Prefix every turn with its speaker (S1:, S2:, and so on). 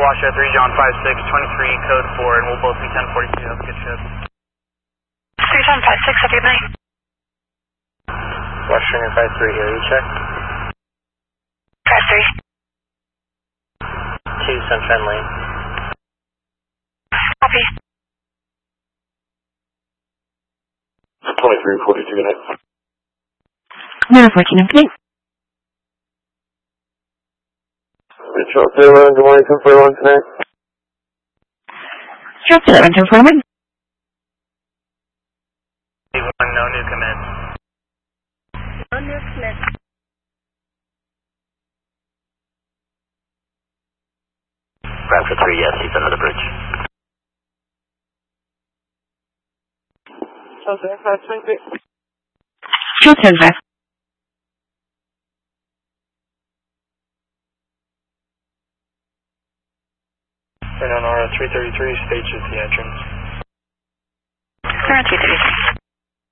S1: Washoe 3 John 56, 23 code 4, and we'll both be 1042. Have a good trip.
S2: 3 John 56, have a good night.
S3: Western 53 here, you check?
S2: 53.
S3: 2 Sunshine Lane.
S2: Copy.
S4: 2342, good night.
S5: 914, okay.
S4: Charles 11, good morning, 1041 tonight.
S5: Charles 11, 1041.
S1: No new commit.
S2: No new commit.
S3: Raptor 3, yes, he's under the bridge.
S4: Charles 523.
S5: Charles 5.
S3: And on our 333, stage is the entrance.
S2: We're on 333.